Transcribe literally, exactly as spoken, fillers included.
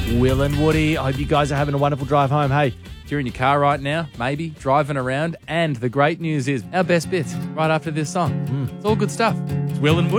Will and Woody. I hope you guys are having a wonderful drive home. Hey, If you're in your car right now, maybe, driving around, and the great news is our best bits right after this song. It's all good stuff. It's Will and Woody.